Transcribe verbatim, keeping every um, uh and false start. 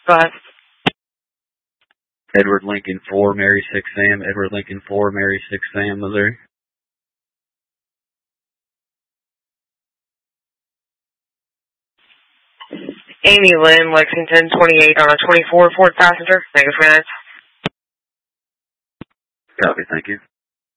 Go ahead. Edward Lincoln four, Mary six Sam, Edward Lincoln four, Mary six Sam, Missouri. Amy Lynn, Lexington, twenty-eight on a twenty-four Ford passenger. Thank you for your minutes. Copy, thank you.